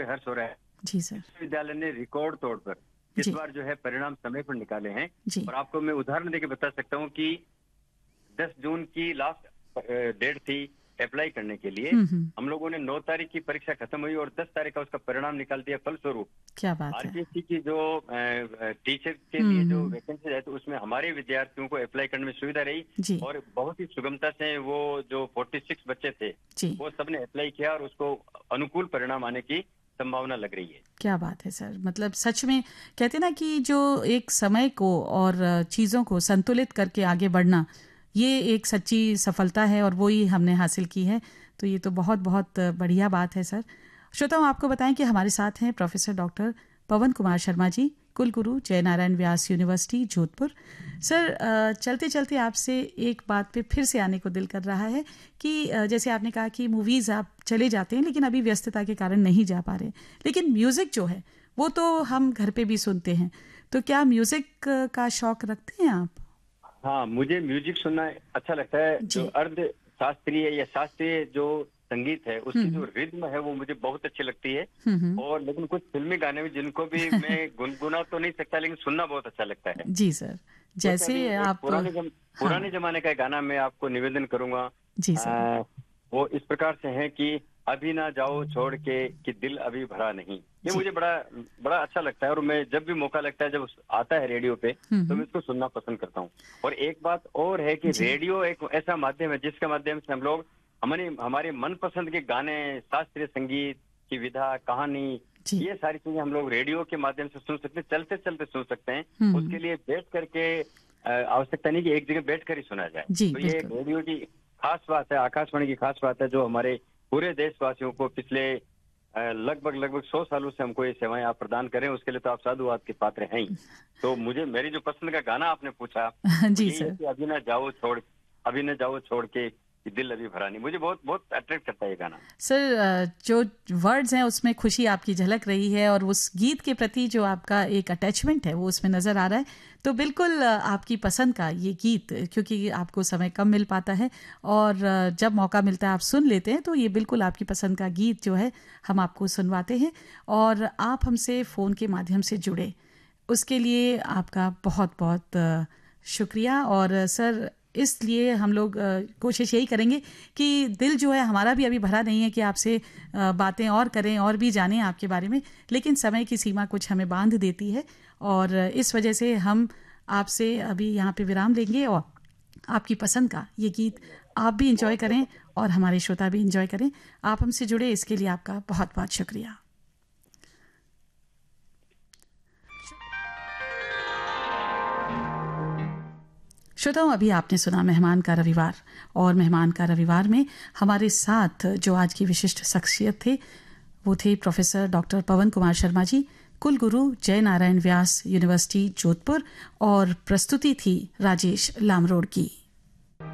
हर्ष हो रहा है। जी सर। विश्वविद्यालय ने रिकॉर्ड तौर पर इस बार जो है परिणाम समय पर निकाले हैं। और आपको मैं उदाहरण देके बता सकता हूँ कि 10 जून की लास्ट डेट थी अप्लाई करने के लिए। हम लोगों ने 9 तारीख की परीक्षा खत्म हुई और 10 तारीख का उसका परिणाम निकाल दिया। फलस्वरूप क्या बात है। आरपीएससी की जो टीचर के लिए जो वैकेंसी है, तो उसमें हमारे विद्यार्थियों को अप्लाई करने में सुविधा रही और बहुत ही सुगमता से वो जो 46 बच्चे थे वो सबने अप्लाई किया और उसको अनुकूल परिणाम आने की संभावना लग रही है। क्या बात है सर। मतलब सच में कहते ना कि जो एक समय को और चीज़ों को संतुलित करके आगे बढ़ना, ये एक सच्ची सफलता है और वो ही हमने हासिल की है। तो ये तो बहुत बहुत बढ़िया बात है सर। श्रोताओं, आपको बताएं कि हमारे साथ हैं प्रोफेसर डॉक्टर पवन कुमार शर्मा जी, कुलगुरु जय नारायण व्यास यूनिवर्सिटी जोधपुर। सर, चलते चलते आपसे एक बात पे फिर से आने को दिल कर रहा है कि जैसे आपने कहा कि मूवीज़ आप चले जाते हैं लेकिन अभी व्यस्तता के कारण नहीं जा पा रहे, लेकिन म्यूज़िक जो है वो तो हम घर पे भी सुनते हैं। तो क्या म्यूज़िक का शौक रखते हैं आप? हाँ, मुझे म्यूजिक सुनना अच्छा लगता है। जो अर्ध शास्त्रीय या शास्त्रीय जो संगीत है उसकी जो रिद्म है वो मुझे बहुत अच्छी लगती है। और लेकिन कुछ फिल्मी गाने भी जिनको भी मैं गुनगुना तो नहीं सकता, लेकिन सुनना बहुत अच्छा लगता है। जी सर। जैसे आप पुराने जमाने का गाना मैं आपको निवेदन करूंगा। जी सर। वो इस प्रकार से है कि अभी ना जाओ छोड़ के कि दिल अभी भरा नहीं। ये मुझे बड़ा अच्छा लगता है और मैं जब भी मौका लगता है, जब आता है रेडियो पे, तो मैं इसको सुनना पसंद करता हूँ। और एक बात और है कि रेडियो एक ऐसा माध्यम है जिसके माध्यम से हम लोग हमारे मनपसंद के गाने, शास्त्रीय संगीत की विधा, कहानी, ये सारी चीजें हम लोग रेडियो के माध्यम से सुन सकते हैं, चलते चलते सुन सकते हैं। उसके लिए बैठ करके आवश्यकता नहीं कि एक जगह बैठ कर ही सुना जाए। तो ये रेडियो की खास बात है, आकाशवाणी की खास बात है, जो हमारे पूरे देशवासियों को पिछले लगभग 100 सालों से हमको ये सेवाएं आप प्रदान करें, उसके लिए तो आप साधुवाद के पात्र हैं ही। तो मुझे मेरी जो पसंद का गाना आपने पूछा जी सर, कि अभी न जाओ छोड़ के दिल अभी भरा नहीं, मुझे बहुत बहुत अट्रैक्ट करता है ये गाना। सर, जो वर्ड्स हैं उसमें खुशी आपकी झलक रही है और उस गीत के प्रति जो आपका एक अटैचमेंट है वो उसमें नजर आ रहा है। तो बिल्कुल आपकी पसंद का ये गीत, क्योंकि आपको समय कम मिल पाता है और जब मौका मिलता है आप सुन लेते हैं, तो ये बिल्कुल आपकी पसंद का गीत जो है हम आपको सुनवाते हैं। और आप हमसे फ़ोन के माध्यम से जुड़े, उसके लिए आपका बहुत बहुत शुक्रिया। और सर, इसलिए हम लोग कोशिश यही करेंगे कि दिल जो है हमारा भी अभी भरा नहीं है कि आपसे बातें और करें और भी जानें आपके बारे में, लेकिन समय की सीमा कुछ हमें बांध देती है और इस वजह से हम आपसे अभी यहाँ पे विराम लेंगे और आपकी पसंद का ये गीत आप भी इंजॉय करें और हमारे श्रोता भी इंजॉय करें। आप हमसे जुड़े इसके लिए आपका बहुत बहुत शुक्रिया। श्रोताओं, अभी आपने सुना मेहमान का रविवार, और मेहमान का रविवार में हमारे साथ जो आज की विशिष्ट शख्सियत थे वो थे प्रोफेसर डॉक्टर पवन कुमार शर्मा जी, कुलगुरु जय नारायण व्यास यूनिवर्सिटी जोधपुर, और प्रस्तुति थी राजेश लामरोड की।